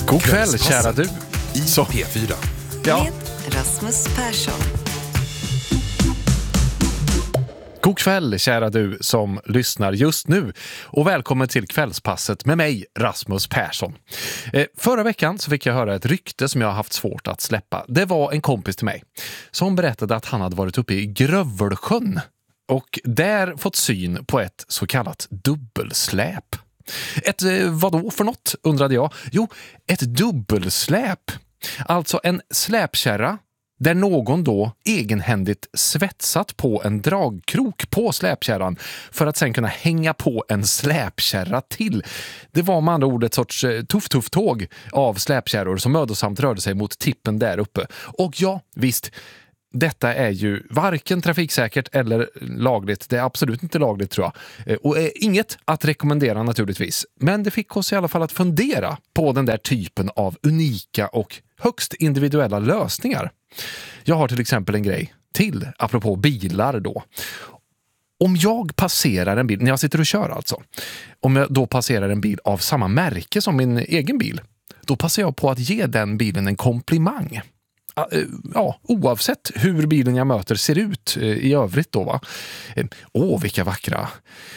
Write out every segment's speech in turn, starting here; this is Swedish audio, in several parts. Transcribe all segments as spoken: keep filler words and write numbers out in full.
God kväll, kära du. I Så. P fyra. Ja. Med Rasmus Persson. God kväll, kära du som lyssnar just nu. Och välkommen till kvällspasset med mig, Rasmus Persson. Eh, förra veckan så fick jag höra ett rykte som jag har haft svårt att släppa. Det var en kompis till mig som berättade att han hade varit uppe i Grövelsjön och där fått syn på ett så kallat dubbelsläp. Ett eh, vadå för något, undrade jag. Jo, ett dubbelsläp. Alltså en släpkärra där någon då egenhändigt svetsat på en dragkrok på släpkärran för att sen kunna hänga på en släpkärra till. Det var med andra ord ett sorts tuff-tuff-tåg av släpkärror som mödosamt rörde sig mot tippen där uppe. Och ja, visst, detta är ju varken trafiksäkert eller lagligt. Det är absolut inte lagligt, tror jag. Och är inget att rekommendera naturligtvis. Men det fick oss i alla fall att fundera på den där typen av unika och högst individuella lösningar. Jag har till exempel en grej till, apropå bilar då. Om jag passerar en bil, när jag sitter och kör alltså, om jag då passerar en bil av samma märke som min egen bil, då passar jag på att ge den bilen en komplimang. Ja, oavsett hur bilen jag möter ser ut i övrigt då, va. Åh, vilka vackra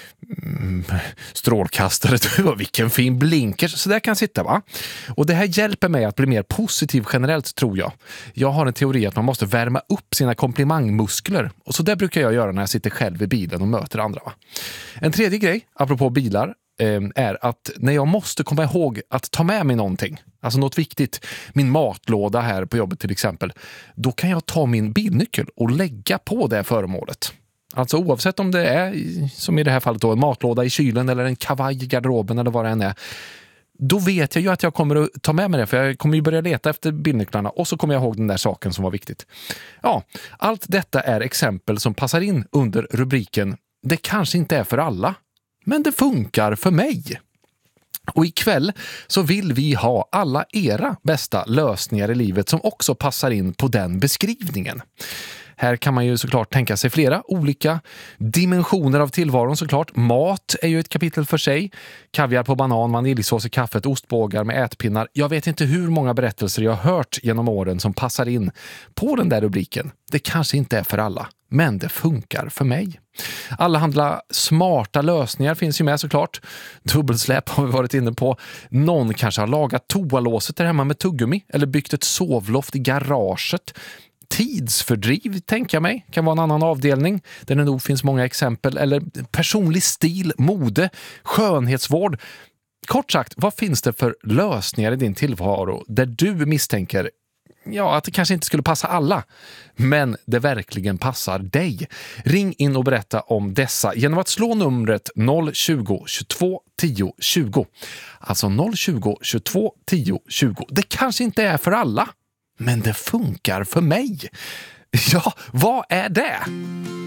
mm, strålkastare, vilken fin blinker, så där kan sitta, va. Och det här hjälper mig att bli mer positiv generellt, tror jag. Jag har en teori att man måste värma upp sina komplimangmuskler, och så där brukar jag göra när jag sitter själv i bilen och möter andra, va. En tredje grej, apropå bilar, är att när jag måste komma ihåg att ta med mig någonting, alltså något viktigt, min matlåda här på jobbet till exempel, då kan jag ta min bilnyckel och lägga på det föremålet. Alltså oavsett om det är, som i det här fallet då, en matlåda i kylen eller en kavaj i garderoben eller vad det än är, då vet jag ju att jag kommer att ta med mig det, för jag kommer ju börja leta efter bilnycklarna och så kommer jag ihåg den där saken som var viktigt. Ja, allt detta är exempel som passar in under rubriken "Det kanske inte är för alla, men det funkar för mig". Och ikväll så vill vi ha alla era bästa lösningar i livet som också passar in på den beskrivningen. Här kan man ju såklart tänka sig flera olika dimensioner av tillvaron såklart. Mat är ju ett kapitel för sig. Kaviar på banan, vaniljsås i kaffet, ostbågar med ätpinnar. Jag vet inte hur många berättelser jag har hört genom åren som passar in på den där rubriken. Det kanske inte är för alla, men det funkar för mig. Alla handla smarta lösningar finns ju med såklart. Dubbelsläp har vi varit inne på. Någon kanske har lagat toalåset där hemma med tuggummi eller byggt ett sovloft i garaget. Tidsfördriv, tänker jag mig, kan vara en annan avdelning där det nog finns många exempel. Eller personlig stil, mode, skönhetsvård. Kort sagt, vad finns det för lösningar i din tillvaro där du misstänker ja, att det kanske inte skulle passa alla, men det verkligen passar dig? Ring in och berätta om dessa genom att slå numret noll tjugo, tjugotvå, tio, tjugo. Alltså noll tjugo, tjugotvå, tio, tjugo. Det kanske inte är för alla, men det funkar för mig. Ja, vad är det?